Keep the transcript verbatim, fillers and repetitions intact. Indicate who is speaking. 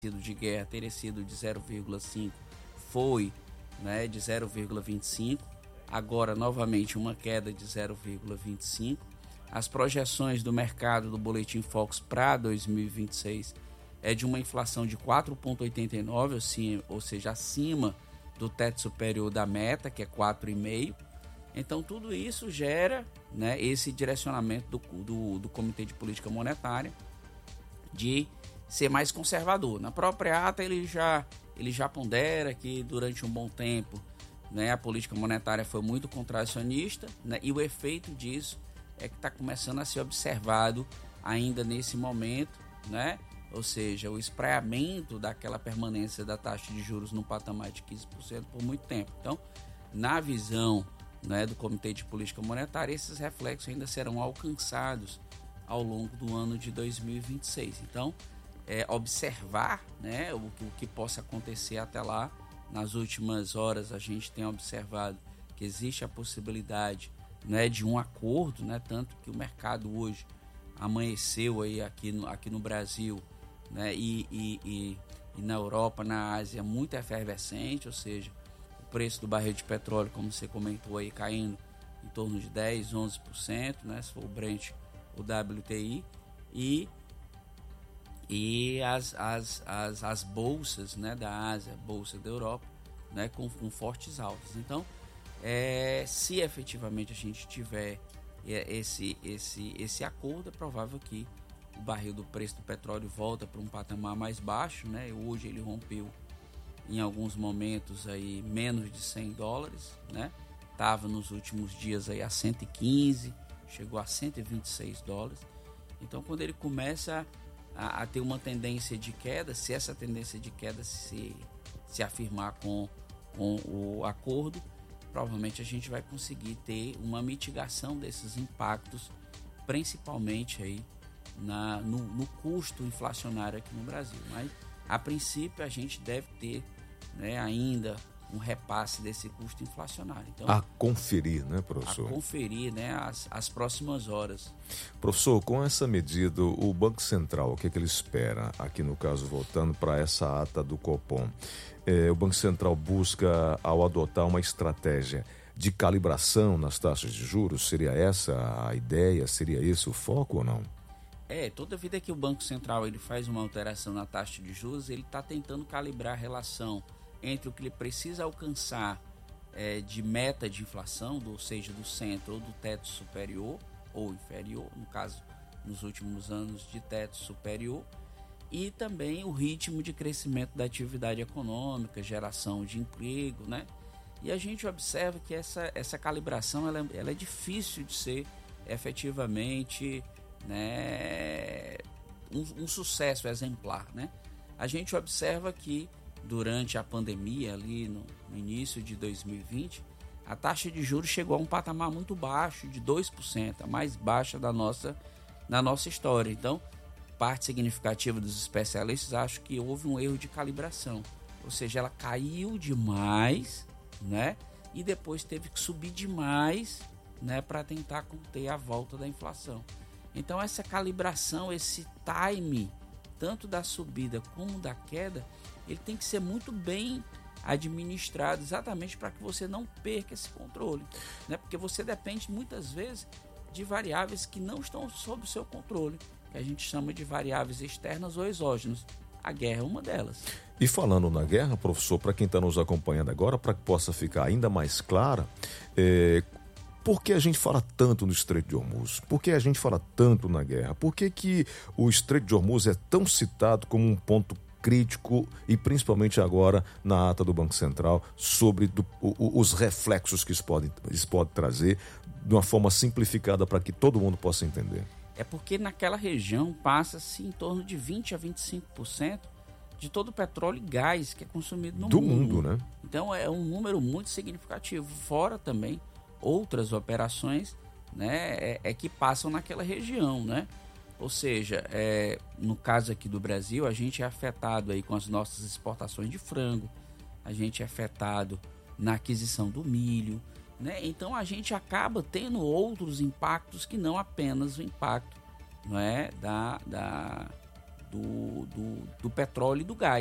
Speaker 1: sido de guerra teria sido de zero vírgula cinco, foi, né, de zero vírgula vinte e cinco, agora novamente uma queda de zero vírgula vinte e cinco. As projeções do mercado do Boletim Focus para dois mil e vinte e seis é de uma inflação de quatro vírgula oitenta e nove, assim, ou seja, acima do teto superior da meta, que é quatro vírgula cinco. Então tudo isso gera, né, esse direcionamento do, do, do Comitê de Política Monetária de ser mais conservador. Na própria ata ele já, ele já pondera que durante um bom tempo, né, a política monetária foi muito contracionista, né, e o efeito disso é que está começando a ser observado ainda nesse momento, né? Ou seja, o espraiamento daquela permanência da taxa de juros no patamar de quinze por cento por muito tempo. Então, na visão, né, do Comitê de Política Monetária, esses reflexos ainda serão alcançados ao longo do ano de dois mil e vinte e seis. Então, é, observar, né, o, o que possa acontecer até lá. Nas últimas horas a gente tem observado que existe a possibilidade, né, de um acordo, né, tanto que o mercado hoje amanheceu aí aqui no, aqui no Brasil, né, e, e, e, e na Europa, na Ásia, muito efervescente, ou seja, o preço do barril de petróleo, como você comentou aí, caindo em torno de dez, onze por cento, né, se for o Brent, o W T I, e, e as, as, as, as bolsas, né, da Ásia, bolsa da Europa, né, com, com fortes altas. Então, é, se efetivamente a gente tiver esse, esse, esse acordo, é provável que o barril do preço do petróleo volta para um patamar mais baixo, né? Hoje ele rompeu em alguns momentos aí menos de cem dólares, né? Estava nos últimos dias aí a cento e quinze, chegou a cento e vinte e seis dólares. Então, quando ele começa a, a ter uma tendência de queda, se essa tendência de queda se, se afirmar com, com o acordo, provavelmente a gente vai conseguir ter uma mitigação desses impactos, principalmente aí na, no, no custo inflacionário aqui no Brasil. Mas, a princípio, a gente deve ter, né, ainda um repasse desse custo inflacionário. Então,
Speaker 2: a conferir, né, professor?
Speaker 1: A conferir, né, as, as próximas horas.
Speaker 2: Professor, com essa medida, o Banco Central, o que é que ele espera? Aqui, no caso, voltando para essa ata do Copom. É, o Banco Central busca, ao adotar uma estratégia de calibração nas taxas de juros, seria essa a ideia? Seria esse o foco ou não?
Speaker 1: É, toda vida que o Banco Central ele faz uma alteração na taxa de juros, ele está tentando calibrar a relação entre o que ele precisa alcançar é, de meta de inflação, do, ou seja, do centro ou do teto superior ou inferior, no caso, nos últimos anos de teto superior, e também o ritmo de crescimento da atividade econômica, geração de emprego, né? E a gente observa que essa, essa calibração ela, ela é difícil de ser efetivamente, né, um, um sucesso exemplar, né? A gente observa que durante a pandemia, ali no, no início de dois mil e vinte, a taxa de juros chegou a um patamar muito baixo, de dois por cento, a mais baixa da nossa, da nossa história. Então, parte significativa dos especialistas acham que houve um erro de calibração, ou seja, ela caiu demais, né, e depois teve que subir demais, né, para tentar conter a volta da inflação. Então essa calibração, esse time, tanto da subida como da queda, ele tem que ser muito bem administrado, exatamente para que você não perca esse controle, né, porque você depende muitas vezes de variáveis que não estão sob o seu controle, que a gente chama de variáveis externas ou exógenas. A guerra é uma delas.
Speaker 2: E falando na guerra, professor, para quem está nos acompanhando agora, para que possa ficar ainda mais clara, é, por que a gente fala tanto no Estreito de Hormuz? Por que a gente fala tanto na guerra? Por que, que o Estreito de Hormuz é tão citado como um ponto crítico e principalmente agora na ata do Banco Central sobre do, o, os reflexos que isso pode, isso pode trazer de uma forma simplificada para que todo mundo possa entender?
Speaker 1: É porque naquela região passa-se em torno de vinte a vinte e cinco por cento de todo o petróleo e gás que é consumido no
Speaker 2: do
Speaker 1: mundo.
Speaker 2: mundo, né?
Speaker 1: Então é um número muito significativo. Fora também outras operações, né, é, é que passam naquela região, né? Ou seja, é, no caso aqui do Brasil, a gente é afetado aí com as nossas exportações de frango, a gente é afetado na aquisição do milho, né? Então a gente acaba tendo outros impactos que não apenas o impacto, não é, da, da, do, do, do petróleo e do gás.